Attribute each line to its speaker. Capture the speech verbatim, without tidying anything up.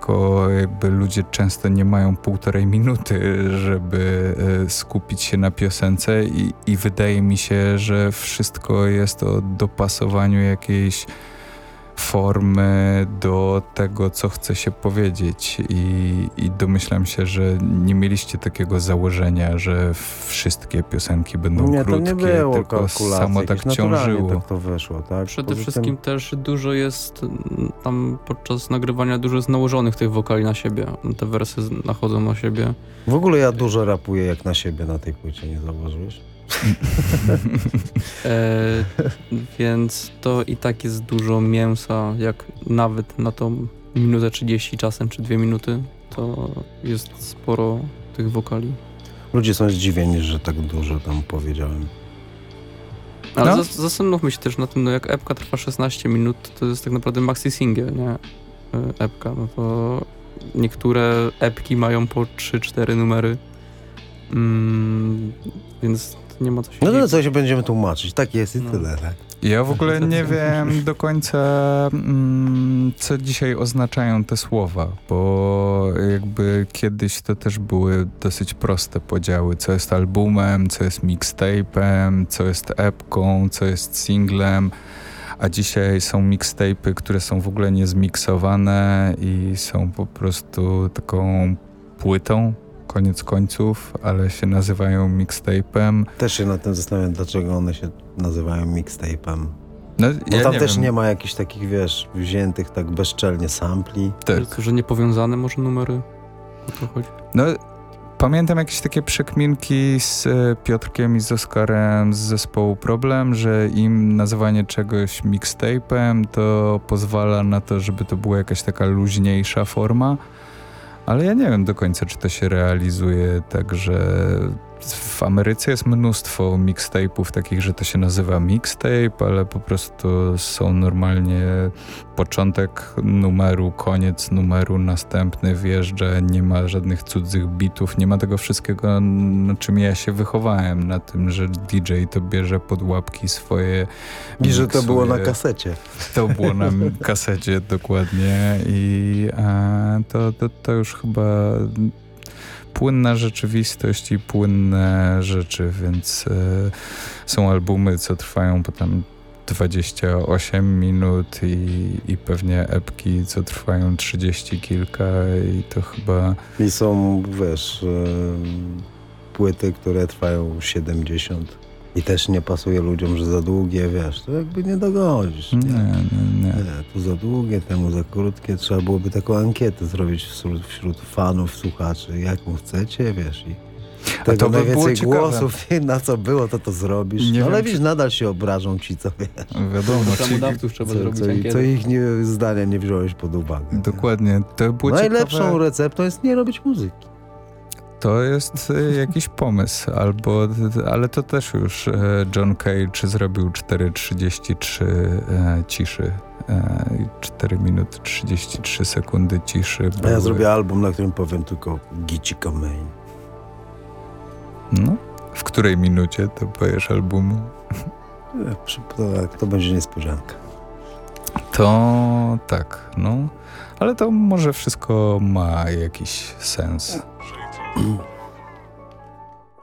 Speaker 1: tylko jakby ludzie często nie mają półtorej minuty, żeby skupić się na piosence i, i wydaje mi się, że wszystko jest o dopasowaniu jakiejś formy do tego, co chce się powiedzieć i, i domyślam się, że nie mieliście takiego założenia, że wszystkie piosenki będą
Speaker 2: nie,
Speaker 1: krótkie,
Speaker 2: to nie było
Speaker 1: tylko samo tak ciążyło.
Speaker 2: Tak to wyszło, tak?
Speaker 3: Przede
Speaker 2: Poza
Speaker 3: wszystkim
Speaker 2: tym...
Speaker 3: też dużo jest tam podczas nagrywania dużo jest nałożonych tych wokali na siebie. Te wersy nachodzą na siebie.
Speaker 2: W ogóle ja dużo rapuję jak na siebie na tej płycie, nie zauważyłeś?
Speaker 3: e, więc to i tak jest dużo mięsa, jak nawet na tą minutę trzydzieści czasem, czy dwie minuty, to jest sporo tych wokali.
Speaker 2: Ludzie są zdziwieni, że tak dużo tam powiedziałem.
Speaker 3: Ale
Speaker 1: No.
Speaker 3: zas- zastanówmy się też na tym, no jak epka trwa szesnaście minut, to jest tak naprawdę maxi single, nie? E, Epka, no to niektóre epki mają po trzy cztery numery, mm, więc nie ma co się
Speaker 2: No to
Speaker 3: dziwić.
Speaker 2: co się będziemy tłumaczyć? Tak jest i
Speaker 3: No.
Speaker 2: tyle, tak?
Speaker 1: Ja w ogóle nie wiem do końca, mm, co dzisiaj oznaczają te słowa, bo jakby kiedyś to też były dosyć proste podziały, co jest albumem, co jest mixtape'em, co jest epką, co jest singlem, a dzisiaj są mixtape'y, które są w ogóle niezmiksowane i są po prostu taką płytą, koniec końców, ale się nazywają mixtape'em.
Speaker 2: Też się nad tym zastanawiam, dlaczego one się nazywają mixtape'em.
Speaker 1: No,
Speaker 2: Bo
Speaker 1: ja
Speaker 2: tam
Speaker 1: nie
Speaker 2: też
Speaker 1: wiem.
Speaker 2: nie ma jakichś takich, wiesz, wziętych tak bezczelnie sampli.
Speaker 1: Tak.
Speaker 3: Że niepowiązane może numery? O to chodzi?
Speaker 1: No, pamiętam jakieś takie przekminki z e, Piotrkiem i z Oskarem z zespołu Problem, że im nazywanie czegoś mixtape'em to pozwala na to, żeby to była jakaś taka luźniejsza forma, ale ja nie wiem do końca, czy to się realizuje tak, że w Ameryce jest mnóstwo mixtape'ów takich, że to się nazywa mixtape, ale po prostu są normalnie początek numeru, koniec numeru, następny wjeżdża, nie ma żadnych cudzych bitów, nie ma tego wszystkiego, na czym ja się wychowałem, na tym, że D J to bierze pod łapki swoje,
Speaker 2: I że to było na
Speaker 1: miksuje.
Speaker 2: kasecie.
Speaker 1: To było na kasecie dokładnie i e, to, to, to już chyba płynna rzeczywistość i płynne rzeczy, więc e, są albumy, co trwają potem dwadzieścia osiem minut i, i pewnie epki, co trwają trzydzieści kilka i to chyba...
Speaker 2: I są, wiesz, em, płyty, które trwają siedemdziesiąt i też nie pasuje ludziom, że za długie, wiesz, to jakby nie dogodzisz.
Speaker 1: Nie,
Speaker 2: Nie,
Speaker 1: nie, nie.
Speaker 2: nie tu za długie, temu za krótkie. Trzeba byłoby taką ankietę zrobić wśród, wśród fanów, słuchaczy, jaką chcecie, wiesz, i tego
Speaker 1: to by było
Speaker 2: najwięcej
Speaker 1: ciekawe.
Speaker 2: głosów i na co było, to to zrobisz.
Speaker 1: Nie
Speaker 2: No, ale
Speaker 1: wiem,
Speaker 2: widzisz,
Speaker 1: czy-
Speaker 2: nadal się obrażą ci, co wiesz.
Speaker 1: Wiadomo, ci,
Speaker 3: Reklamodawców trzeba
Speaker 2: Co,
Speaker 3: zrobić
Speaker 2: co,
Speaker 3: ankietę.
Speaker 2: co ich nie, zdania nie wziąłeś pod uwagę.
Speaker 1: dokładnie, to było
Speaker 2: Najlepszą
Speaker 1: ciekawe.
Speaker 2: receptą jest nie robić muzyki.
Speaker 1: To jest e, jakiś pomysł, albo, ale to też już e, John Cage zrobił cztery trzydzieści trzy e, ciszy. E, i cztery minuty trzydzieści trzy sekundy ciszy.
Speaker 2: A ja
Speaker 1: były.
Speaker 2: zrobię album, na którym powiem tylko Gici Kamain.
Speaker 1: No, w której minucie to powiesz albumu?
Speaker 2: Nie, przy- To, to będzie niespodzianka.
Speaker 1: To tak, no. Ale to może wszystko ma jakiś sens.